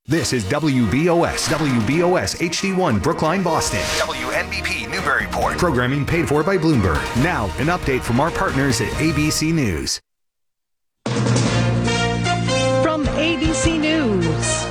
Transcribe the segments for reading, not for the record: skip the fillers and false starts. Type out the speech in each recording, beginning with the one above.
This is WBOS HD1 Brookline, Boston. WNBP Newburyport. Programming paid for by Bloomberg. Now, an update from our partners at ABC News. From ABC News,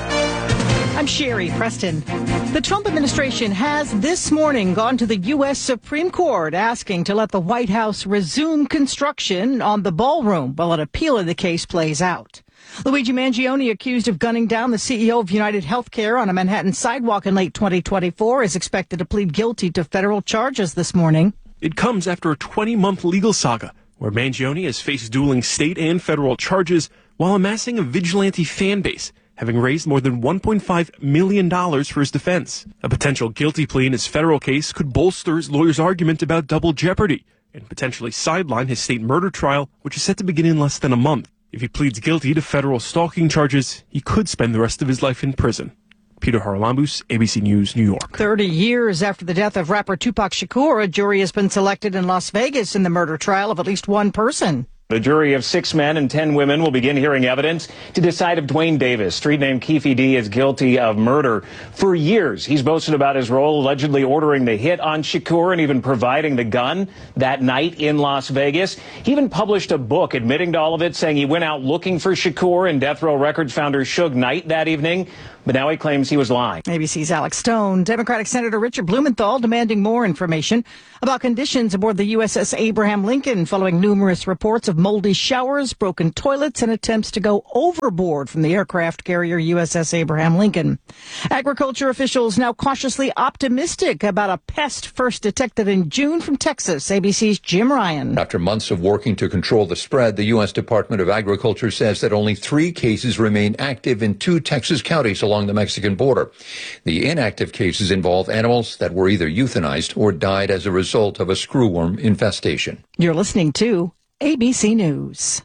I'm Sherry Preston. The Trump administration has this morning gone to the U.S. Supreme Court asking to let the White House resume construction on the ballroom while an appeal in the case plays out. Luigi Mangione, accused of gunning down the CEO of United Healthcare on a Manhattan sidewalk in late 2024, is expected to plead guilty to federal charges this morning. It comes after a 20-month legal saga where Mangione has faced dueling state and federal charges while amassing a vigilante fan base, having raised more than $1.5 million for his defense. A potential guilty plea in his federal case could bolster his lawyer's argument about double jeopardy and potentially sideline his state murder trial, which is set to begin in less than a month. If he pleads guilty to federal stalking charges, he could spend the rest of his life in prison. Peter Haralambous, ABC News, New York. 30 years after the death of rapper Tupac Shakur, a jury has been selected in Las Vegas in the murder trial of at least one person. A jury of 6 men and 10 women will begin hearing evidence to decide if Dwayne Davis, street name Keefe D, is guilty of murder. For years, he's boasted about his role allegedly ordering the hit on Shakur and even providing the gun that night in Las Vegas. He even published a book admitting to all of it, saying he went out looking for Shakur and Death Row Records founder Suge Knight that evening. But now he claims he was lying. ABC's Alex Stone. Democratic Senator Richard Blumenthal demanding more information about conditions aboard the USS Abraham Lincoln following numerous reports of moldy showers, broken toilets, and attempts to go overboard from the aircraft carrier USS Abraham Lincoln. Agriculture officials now cautiously optimistic about a pest first detected in June from Texas. ABC's Jim Ryan. After months of working to control the spread, the U.S. Department of Agriculture says that only 3 cases remain active in 2 Texas counties along the Mexican border. The inactive cases involve animals that were either euthanized or died as a result of a screwworm infestation. You're listening to ABC News.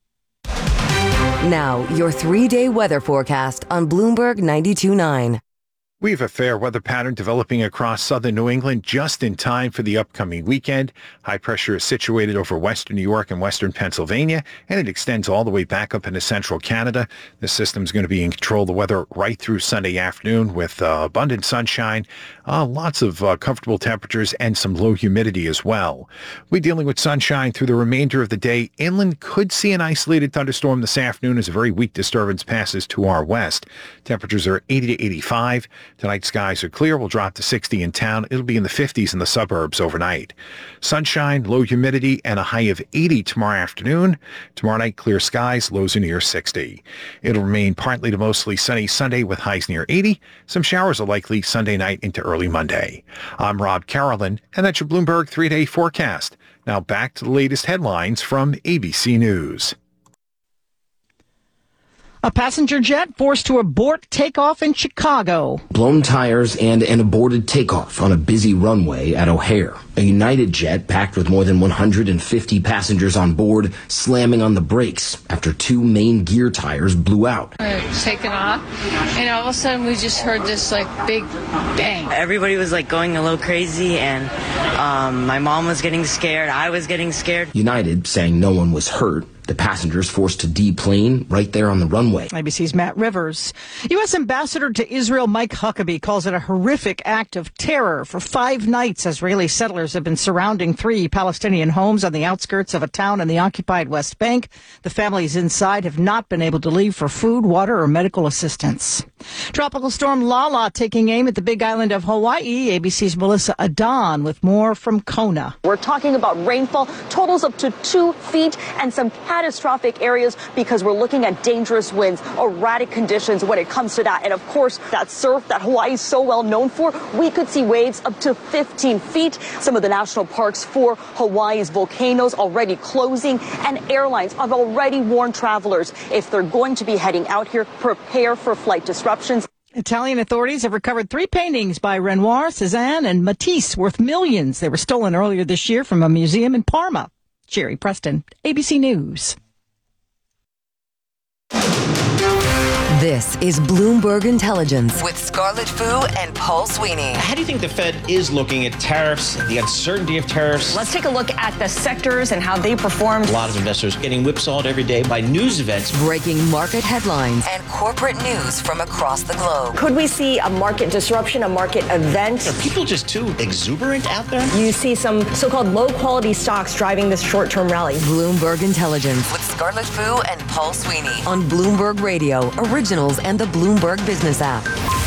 Now, your 3-day weather forecast on Bloomberg 92.9. We have a fair weather pattern developing across southern New England just in time for the upcoming weekend. High pressure is situated over western New York and western Pennsylvania, and it extends all the way back up into central Canada. This system is going to be in control of the weather right through Sunday afternoon with abundant sunshine, lots of comfortable temperatures, and some low humidity as well. We're dealing with sunshine through the remainder of the day. Inland could see an isolated thunderstorm this afternoon as a very weak disturbance passes to our west. Temperatures are 80 to 85. Tonight, skies are clear. We'll drop to 60 in town. It'll be in the 50s in the suburbs overnight. Sunshine, low humidity, and a high of 80 tomorrow afternoon. Tomorrow night, clear skies, lows are near 60. It'll remain partly to mostly sunny Sunday with highs near 80. Some showers are likely Sunday night into early Monday. I'm Rob Carolyn, and that's your Bloomberg 3-day forecast. Now back to the latest headlines from ABC News. A passenger jet forced to abort takeoff in Chicago. Blown tires and an aborted takeoff on a busy runway at O'Hare. A United jet packed with more than 150 passengers on board slamming on the brakes after 2 main gear tires blew out. Taking off, and all of a sudden we just heard this big bang. Everybody was going a little crazy, and my mom was getting scared. I was getting scared. United saying no one was hurt. The passengers forced to deplane right there on the runway. ABC's Matt Rivers. U.S. Ambassador to Israel Mike Huckabee calls it a horrific act of terror. For 5 nights, Israeli settlers have been surrounding 3 Palestinian homes on the outskirts of a town in the occupied West Bank. The families inside have not been able to leave for food, water, or medical assistance. Tropical storm Lala taking aim at the Big Island of Hawaii. ABC's Melissa Adan with more from Kona. We're talking about rainfall, totals up to 2 feet, and some catastrophic areas because we're looking at dangerous winds, erratic conditions when it comes to that. And of course, that surf that Hawaii is so well known for, we could see waves up to 15 feet. Some of the national parks for Hawaii's volcanoes already closing, and airlines have already warned travelers if they're going to be heading out here, prepare for flight disruptions. Italian authorities have recovered 3 paintings by Renoir, Cézanne, and Matisse worth millions. They were stolen earlier this year from a museum in Parma. Sherry Preston, ABC News. This is Bloomberg Intelligence with Scarlett Fu and Paul Sweeney. How do you think the Fed is looking at tariffs, the uncertainty of tariffs? Let's take a look at the sectors and how they performed. A lot of investors getting whipsawed every day by news events. Breaking market headlines and corporate news from across the globe. Could we see a market disruption, a market event? Are people just too exuberant out there? You see some so-called low-quality stocks driving this short-term rally. Bloomberg Intelligence with Scarlett Fu and Paul Sweeney on Bloomberg Radio, Originals, and the Bloomberg Business app.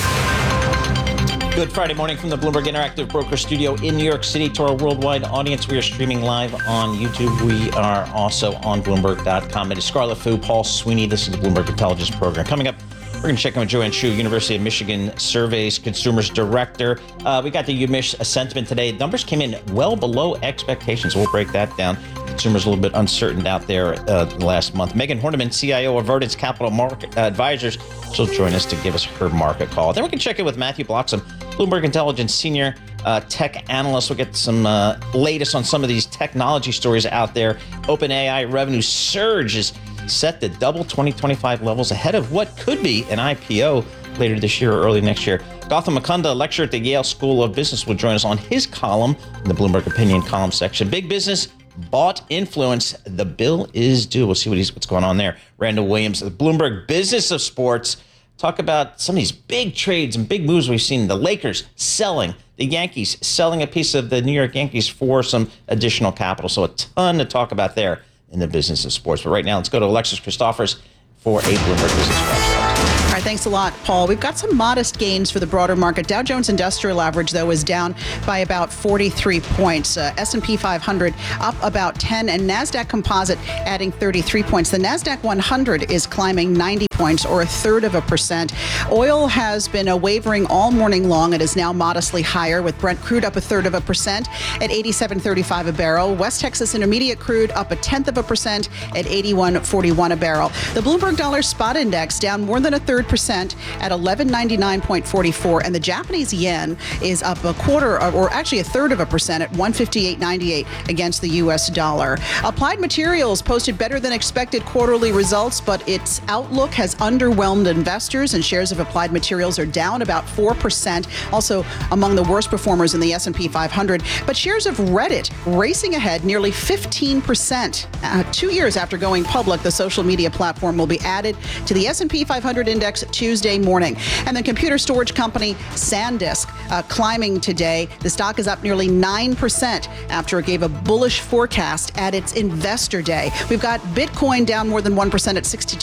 Good Friday morning from the Bloomberg Interactive Broker Studio in New York City. To our worldwide audience, we are streaming live on YouTube. We are also on Bloomberg.com. It is Scarlett Fu, Paul Sweeney. This is the Bloomberg Intelligence Program. Coming up, we're going to check in with Joanne Shu, University of Michigan Surveys Consumers Director. We got the UMich sentiment today. Numbers came in well below expectations. We'll break that down. Consumers a little bit uncertain out there last month. Megan Horniman, CIO of Verdence Capital Market Advisors. She'll join us to give us her market call. Then we can check in with Matthew Bloxham, Bloomberg Intelligence Senior Tech Analyst. We'll get some latest on some of these technology stories out there. OpenAI revenue surge is set to double 2025 levels ahead of what could be an IPO later this year or early next year. Gautam Mukunda, lecturer at the Yale School of Business, will join us on his column in the Bloomberg Opinion column section. Big business bought influence. The bill is due. We'll see what's going on there. Randall Williams, the Bloomberg Business of Sports, talk about some of these big trades and big moves we've seen. The Lakers selling, the Yankees selling a piece of the New York Yankees for some additional capital. So a ton to talk about there in the business of sports. But right now, let's go to Alexis Christophers for a Bloomberg Business Flash. All right, thanks a lot, Paul. We've got some modest gains for the broader market. Dow Jones Industrial Average, though, is down by about 43 points. S&P 500 up about 10, and NASDAQ Composite adding 33 points. The NASDAQ 100 is climbing 90 points, or 1/3%. Oil has been wavering all morning long. It is now modestly higher, with Brent crude up 1/3% at 87.35 a barrel. West Texas Intermediate crude up 0.1% at 81.41 a barrel. The Bloomberg Dollar Spot Index down more than 1/3% at 1199.44, and the Japanese yen is up 1/4, or actually 1/3% at 158.98 against the U.S. dollar. Applied Materials posted better than expected quarterly results, but its outlook has underwhelmed investors, and shares of Applied Materials are down about 4%, also among the worst performers in the S&P 500. But shares of Reddit racing ahead nearly 15%. 2 years after going public, the social media platform will be added to the S&P 500 index Tuesday morning. And the computer storage company SanDisk climbing today. The stock is up nearly 9% after it gave a bullish forecast at its investor day. We've got Bitcoin down more than 1% at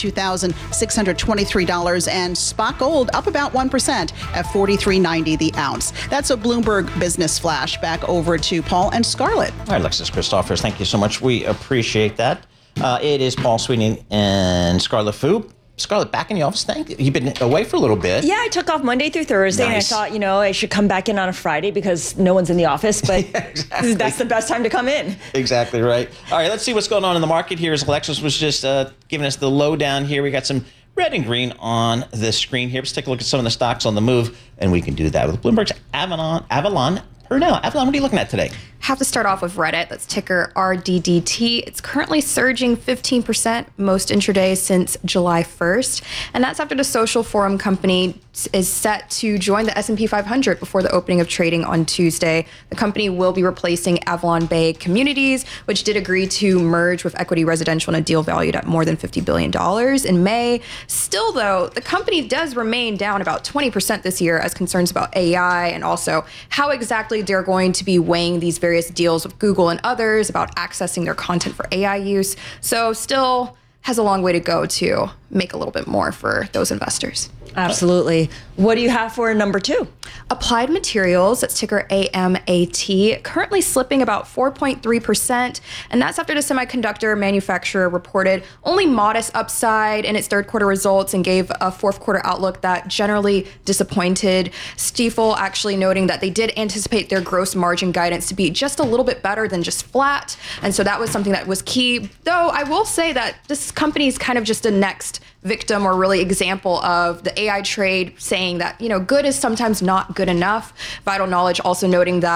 $62,623, and spot gold up about 1% at $43.90 the ounce. That's a Bloomberg Business Flash. Back over to Paul and Scarlett. All right, Alexis Christophers, thank you so much. We appreciate that. It is Paul Sweeney and Scarlett Fu. Scarlett, back in the office. Thank you. You've been away for a little bit. Yeah, I took off Monday through Thursday, Nice. and I thought, I should come back in on a Friday because no one's in the office, but Exactly. that's the best time to come in. Exactly right. All right, let's see what's going on in the market here. As Alexis was just giving us the lowdown here, we got some red and green on the screen here. Let's take a look at some of the stocks on the move, and we can do that with Bloomberg's Avalon Purnell. Avalon, what are you looking at today? Have to start off with Reddit. That's ticker RDDT. It's currently surging 15% most intraday since July 1st. And that's after the social forum company is set to join the S&P 500 before the opening of trading on Tuesday. The company will be replacing Avalon Bay Communities, which did agree to merge with Equity Residential in a deal valued at more than $50 billion in May. Still, though, the company does remain down about 20% this year as concerns about AI and also how exactly they're going to be weighing these various deals with Google and others about accessing their content for AI use. So still has a long way to go to make a little bit more for those investors. Absolutely. What do you have for number two? Applied Materials, that's ticker AMAT, currently slipping about 4.3%. And that's after the semiconductor manufacturer reported only modest upside in its third quarter results and gave a fourth quarter outlook that generally disappointed. Stifel actually noting that they did anticipate their gross margin guidance to be just a little bit better than just flat. And so that was something that was key. Though I will say that this company is kind of just a next victim or really example of the AI trade saying that, good is sometimes not good enough. Vital Knowledge also noting that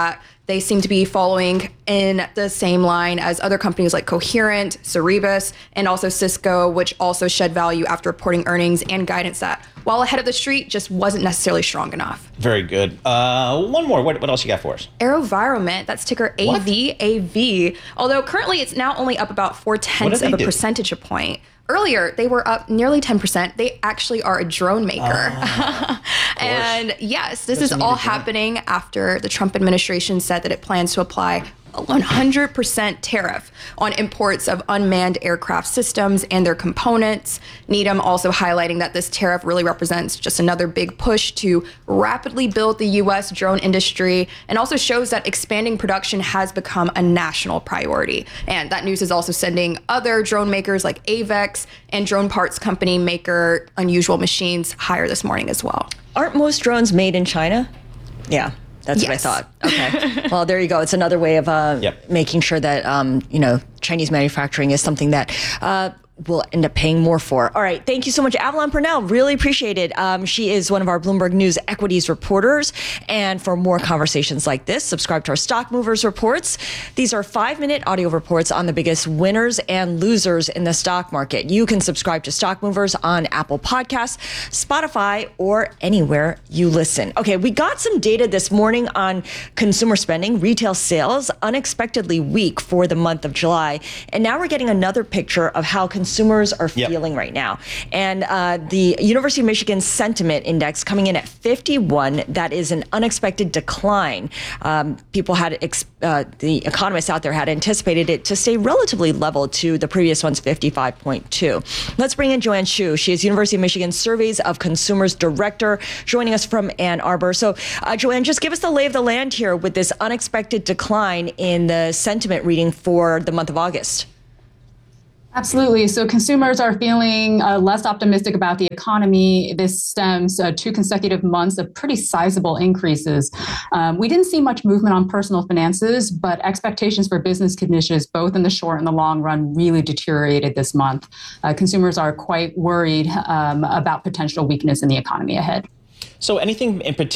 they seem to be following in the same line as other companies like Coherent, Cerebus, and also Cisco, which also shed value after reporting earnings and guidance that, while ahead of the street, just wasn't necessarily strong enough. Very good. One more. What else you got for us? AeroVironment, that's ticker AVAV. Although currently it's now only up about 0.4 of a percentage point. Earlier, they were up nearly 10%. They actually are a drone maker. And yes, this is all happening after the Trump administration said that it plans to apply a 100% tariff on imports of unmanned aircraft systems and their components. Needham also highlighting that this tariff really represents just another big push to rapidly build the U.S. drone industry, and also shows that expanding production has become a national priority. And that news is also sending other drone makers like AVEX and drone parts company maker Unusual Machines higher this morning as well. Aren't most drones made in China? Yeah. That's what I thought. Okay. Well, there you go. It's another way of making sure that, Chinese manufacturing is something that we'll end up paying more for. All right. Thank you so much, Avalon Purnell. Really appreciate it. She is one of our Bloomberg News equities reporters. And for more conversations like this, subscribe to our Stock Movers reports. These are 5-minute audio reports on the biggest winners and losers in the stock market. You can subscribe to Stock Movers on Apple Podcasts, Spotify, or anywhere you listen. Okay, we got some data this morning on consumer spending. Retail sales unexpectedly weak for the month of July. And now we're getting another picture of how consumers are feeling right now. And the University of Michigan Sentiment Index coming in at 51. That is an unexpected decline. People had, the economists out there had anticipated it to stay relatively level to the previous one's 55.2. Let's bring in Joanne Shu. She is University of Michigan Surveys of Consumers Director, joining us from Ann Arbor. So Joanne, just give us the lay of the land here with this unexpected decline in the sentiment reading for the month of August. Absolutely. So consumers are feeling less optimistic about the economy. This stems 2 consecutive months of pretty sizable increases. We didn't see much movement on personal finances, but expectations for business conditions, both in the short and the long run, really deteriorated this month. Consumers are quite worried about potential weakness in the economy ahead. So anything in particular